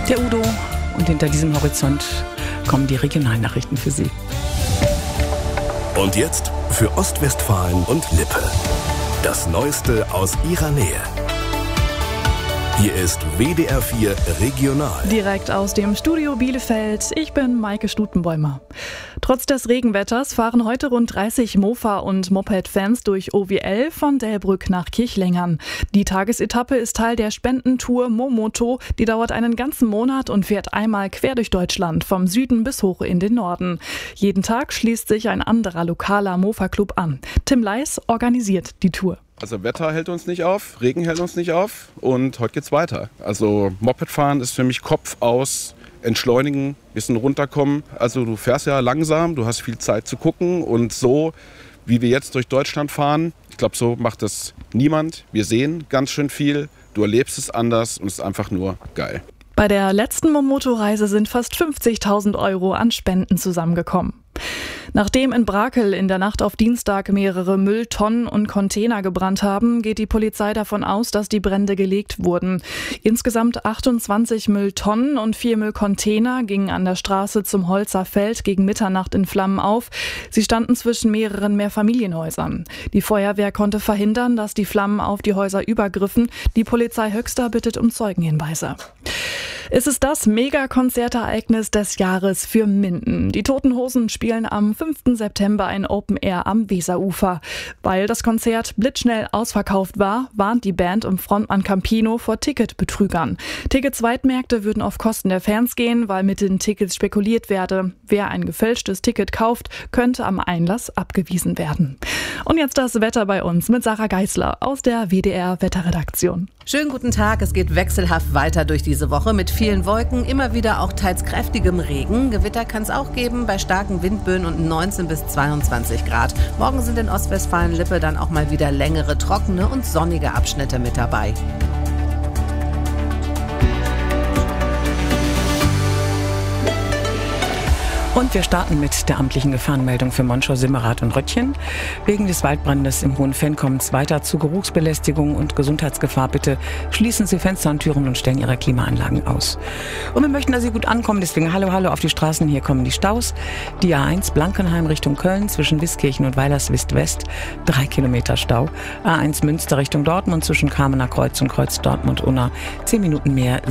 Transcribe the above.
der Udo. Und hinter diesem Horizont kommen die Regionalnachrichten für Sie. Und jetzt für Ostwestfalen und Lippe. Das Neueste aus ihrer Nähe. Hier ist WDR 4 Regional. Direkt aus dem Studio Bielefeld. Ich bin Maike Stutenbäumer. Trotz des Regenwetters fahren heute rund 30 Mofa- und Moped-Fans durch OWL von Delbrück nach Kirchlengern. Die Tagesetappe ist Teil der Spendentour Momoto. Die dauert einen ganzen Monat und fährt einmal quer durch Deutschland, vom Süden bis hoch in den Norden. Jeden Tag schließt sich ein anderer lokaler Mofa-Club an. Tim Leis organisiert die Tour. Also Wetter hält uns nicht auf, Regen hält uns nicht auf und heute geht's weiter. Also Mopedfahren ist für mich Kopf aus, entschleunigen, bisschen runterkommen. Also du fährst ja langsam, du hast viel Zeit zu gucken und so, wie wir jetzt durch Deutschland fahren, ich glaube, so macht das niemand. Wir sehen ganz schön viel, du erlebst es anders und es ist einfach nur geil. Bei der letzten Momoto-Reise sind fast 50.000 Euro an Spenden zusammengekommen. Nachdem in Brakel in der Nacht auf Dienstag mehrere Mülltonnen und Container gebrannt haben, geht die Polizei davon aus, dass die Brände gelegt wurden. Insgesamt 28 Mülltonnen und 4 Müllcontainer gingen an der Straße zum Holzer Feld gegen Mitternacht in Flammen auf. Sie standen zwischen mehreren Mehrfamilienhäusern. Die Feuerwehr konnte verhindern, dass die Flammen auf die Häuser übergriffen. Die Polizei Höxter bittet um Zeugenhinweise. Es ist das Mega-Konzertereignis des Jahres für Minden. Die Toten Hosen spielen am 5. September ein Open Air am Weserufer. Weil das Konzert blitzschnell ausverkauft war, warnt die Band um Frontmann Campino vor Ticketbetrügern. Ticket-Zweitmärkte würden auf Kosten der Fans gehen, weil mit den Tickets spekuliert werde. Wer ein gefälschtes Ticket kauft, könnte am Einlass abgewiesen werden. Und jetzt das Wetter bei uns mit Sarah Geisler aus der WDR-Wetterredaktion. Schönen guten Tag, es geht wechselhaft weiter durch diese Woche mit vielen Wolken, immer wieder auch teils kräftigem Regen. Gewitter kann es auch geben bei starken Windböen und 19 bis 22 Grad. Morgen sind in Ostwestfalen-Lippe dann auch mal wieder längere, trockene und sonnige Abschnitte mit dabei. Und wir starten mit der amtlichen Gefahrenmeldung für Monschau, Simmerath und Röttchen. Wegen des Waldbrandes im Hohen Fenn kommt es weiter zu Geruchsbelästigung und Gesundheitsgefahr. Bitte schließen Sie Fenster und Türen und stellen Ihre Klimaanlagen aus. Und wir möchten, dass Sie gut ankommen, deswegen hallo auf die Straßen. Hier kommen die Staus. Die A1 Blankenheim Richtung Köln zwischen Wiskirchen und Weilerswist-West 3 Kilometer Stau. A1 Münster Richtung Dortmund zwischen Kamener Kreuz und Kreuz Dortmund-Unna 10 Minuten mehr.